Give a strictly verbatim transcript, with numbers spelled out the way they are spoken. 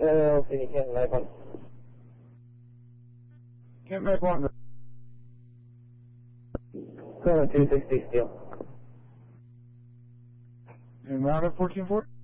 No, see, you can't make one. Can't make one. Going two sixty steel. And round at fourteen four?